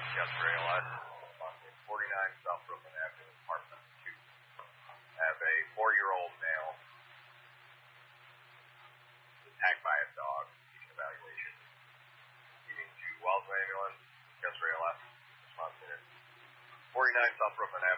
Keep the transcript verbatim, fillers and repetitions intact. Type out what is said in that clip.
Yes, Rail S. forty-nine South Brooklyn Avenue, apartment two. Have a four-year-old male attacked by a dog. Evaluation. Leading to Wells Ambulance. Yes, Rail S. Response unit. forty-nine South Brooklyn